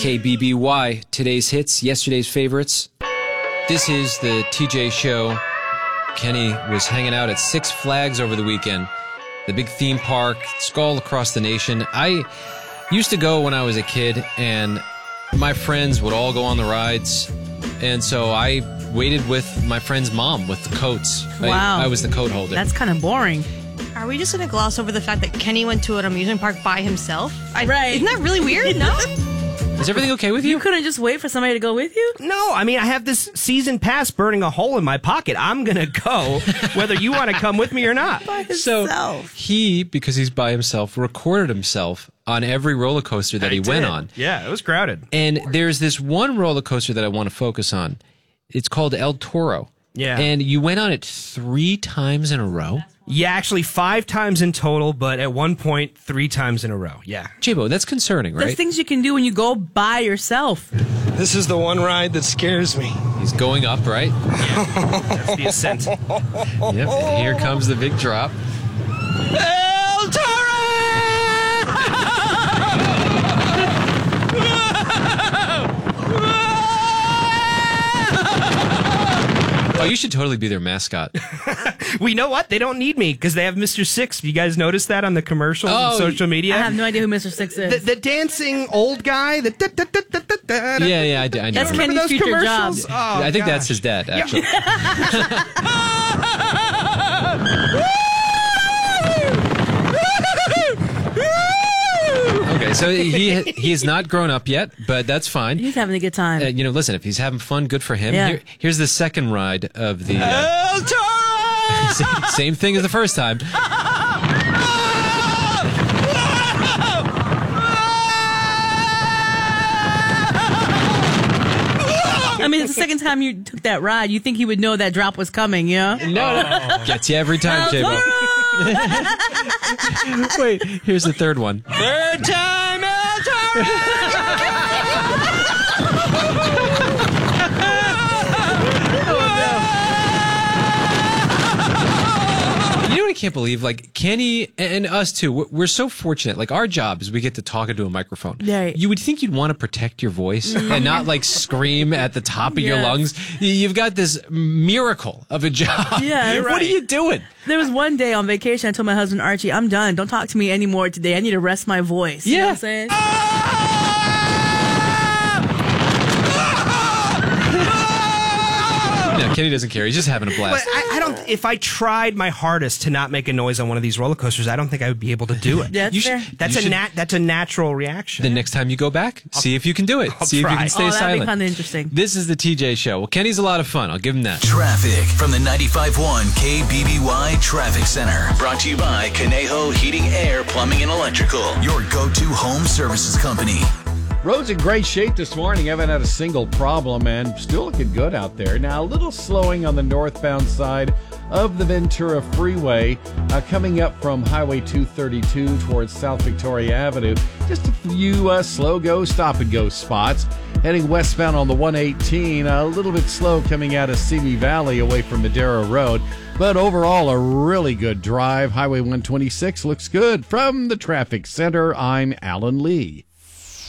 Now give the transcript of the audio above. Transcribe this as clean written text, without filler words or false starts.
KBBY, today's hits, yesterday's favorites. This is the TJ Show. Kenny was hanging out at Six Flags over the weekend, the big theme park. It's all across the nation. I used to go when I was a kid, and my friends would all go on the rides, and so I waited with my friend's mom with the coats. Wow. I was the coat holder. That's kind of boring. Are we just going to gloss over the fact that Kenny went to an amusement park by himself? Right. Isn't that really weird? No? Is everything okay with you? You couldn't just wait for somebody to go with you? No, I mean, I have this season pass burning a hole in my pocket. I'm going to go whether you want to come with me or not. By So himself. he, because he's by himself, recorded himself on every roller coaster that he went on. Yeah, it was crowded. And there's this one roller coaster that I want to focus on. It's called El Toro. Yeah. And you went on it 3 times in a row? Yeah, actually 5 times in total, but at one point 3 times in a row. Yeah. J-Bo, that's concerning, right? There's things you can do when you go by yourself. This is the one ride that scares me. He's going up, right? That's the ascent. Yep. And here comes the big drop. El Toro! Oh, you should totally be their mascot. Well, you know what? They don't need me because they have Mr. Six. You guys notice that on the commercials and social media? I have no idea who Mr. Six is. The dancing old guy. Yeah, I know. That's him. Kenny's those future commercials? job. Oh, I think gosh. that's his dad, actually. Okay, so he has not grown up yet, but that's fine. He's having a good time. Listen, if he's having fun, good for him. Yeah. Here's the second ride of the... El Toro! same thing as the first time. I mean, it's the second time you took that ride. You think he would know that drop was coming, yeah? No. Gets you every time, J-Bo. Wait, here's the third one. Third time El Toro! You know what I can't believe? Like, Kenny and us, too, we're so fortunate. Like, our job is we get to talk into a microphone. Right. You would think you'd want to protect your voice and not, like, scream at the top of your Yes. lungs. You've got this miracle of a job. Yeah, you're What are right. you doing? There was one day on vacation, I told my husband, Archie, I'm done. Don't talk to me anymore today. I need to rest my voice. You know what I'm saying? No, Kenny doesn't care. He's just having a But blast. I don't. If I tried my hardest to not make a noise on one of these roller coasters, I don't think I would be able to do it. That's You fair. should- That's that's a natural reaction. The next time you go back, see if you can do it. See if you try. can stay Oh, that'd be silent. kind of interesting. This is the TJ Show. Well, Kenny's a lot of fun. I'll give him that. Traffic from the 95.1 KBBY Traffic Center. Brought to you by Conejo Heating, Air, Plumbing, and Electrical. Your go-to home services company. Roads in great shape this morning. Haven't had a single problem and still looking good out there. Now, a little slowing on the northbound side of the Ventura Freeway coming up from Highway 232 towards South Victoria Avenue. Just a few slow go, stop and go spots. Heading westbound on the 118, a little bit slow coming out of Simi Valley away from Madera Road. But overall, a really good drive. Highway 126 looks good. From the traffic center, I'm Alan Lee.